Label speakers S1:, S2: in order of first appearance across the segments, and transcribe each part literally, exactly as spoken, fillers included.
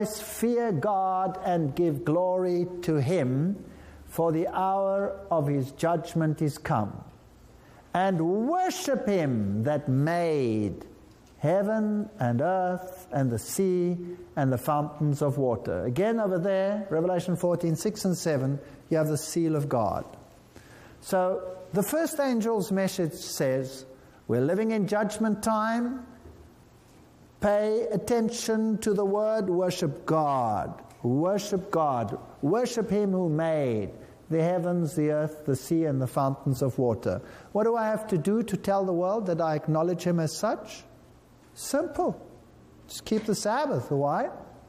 S1: Fear God and give glory to him, for the hour of his judgment is come. And worship him that made heaven and earth and the sea and the fountains of water. Again over there, Revelation fourteen, six and seven, you have the seal of God. So the first angel's message says, we're living in judgment time. Pay attention to the word worship God. Worship God. Worship him who made the heavens, the earth, the sea, and the fountains of water. What do I have to do to tell the world that I acknowledge him as such? Simple. Just keep the Sabbath. Why?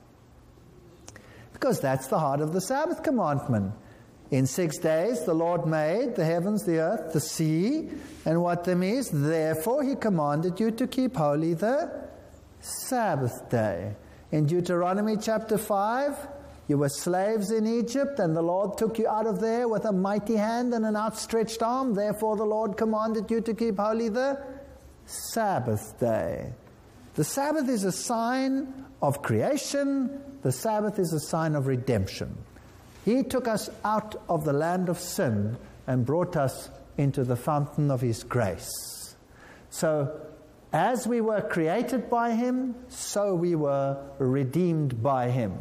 S1: Because that's the heart of the Sabbath commandment. In six days the Lord made the heavens, the earth, the sea, and what them is. Therefore he commanded you to keep holy the Sabbath day. In Deuteronomy chapter five, you were slaves in Egypt, and the Lord took you out of there with a mighty hand and an outstretched arm. Therefore the Lord commanded you to keep holy the Sabbath day. The Sabbath is a sign of creation. The Sabbath is a sign of redemption. He took us out of the land of sin and brought us into the fountain of his grace. So, as we were created by him, so we were redeemed by him.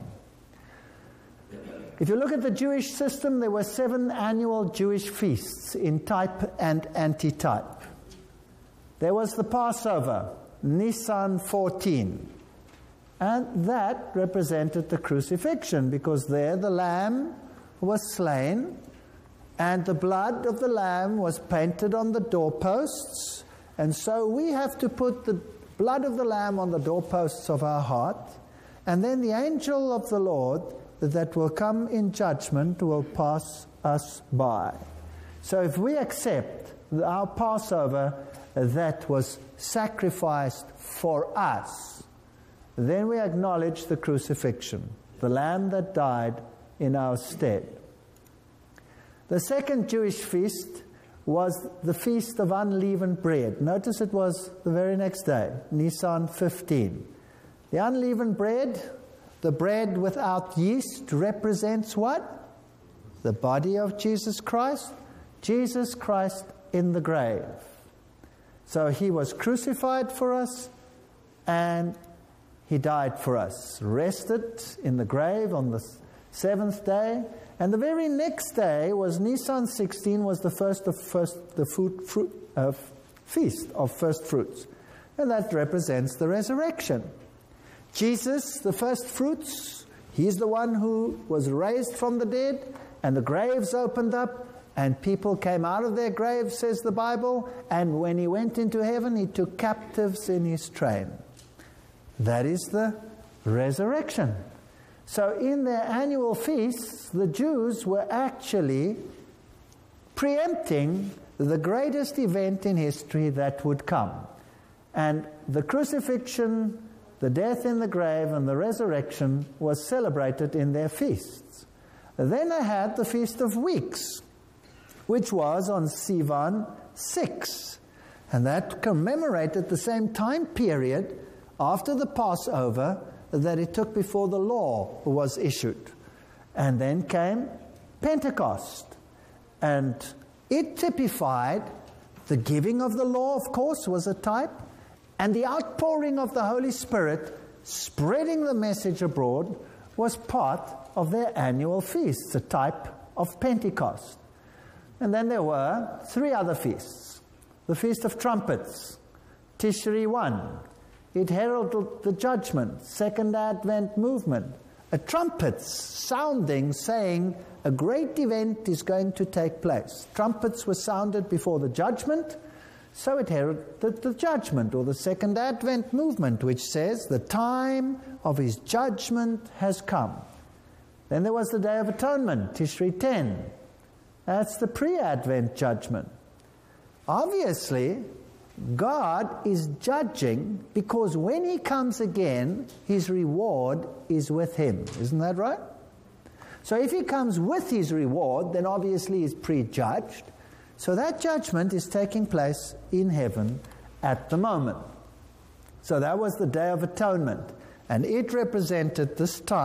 S1: If you look at the Jewish system, there were seven annual Jewish feasts in type and antitype. There was the Passover, Nisan fourteen. And that represented the crucifixion, because there the lamb was slain, and the blood of the lamb was painted on the doorposts. And so we have to put the blood of the lamb on the doorposts of our heart, and then the angel of the Lord that will come in judgment will pass us by. So if we accept our Passover that was sacrificed for us, then we acknowledge the crucifixion, the lamb that died in our stead. The second Jewish feast was the Feast of Unleavened Bread. Notice it was the very next day, Nisan fifteen. The unleavened bread, the bread without yeast, represents what? The body of Jesus Christ. Jesus Christ in the grave. So he was crucified for us, and he died for us, rested in the grave on the seventh day. And the very next day was Nisan sixteen, was the first of first the fruit, fruit uh, feast of first fruits, and that represents the resurrection. Jesus, the first fruits, he's the one who was raised from the dead, and the graves opened up, and people came out of their graves, says the Bible. And when he went into heaven, he took captives in his train. That is the resurrection. So in their annual feasts, the Jews were actually preempting the greatest event in history that would come. And the crucifixion, the death in the grave, and the resurrection was celebrated in their feasts. Then they had the Feast of Weeks, which was on Sivan six. And that commemorated the same time period after the Passover that it took before the law was issued. And then came Pentecost. And it typified the giving of the law, of course, was a type, and the outpouring of the Holy Spirit, spreading the message abroad, was part of their annual feasts, a type of Pentecost. And then there were three other feasts. The Feast of Trumpets, Tishri one. It heralded the judgment, Second Advent movement. A trumpets sounding, saying a great event is going to take place. Trumpets were sounded before the judgment, so it heralded the judgment, or the Second Advent movement, which says the time of his judgment has come. Then there was the Day of Atonement, Tishri ten. That's the pre-Advent judgment. Obviously, God is judging because when he comes again, his reward is with him. Isn't that right? So if he comes with his reward, then obviously he's prejudged. So that judgment is taking place in heaven at the moment. So that was the Day of Atonement. And it represented this time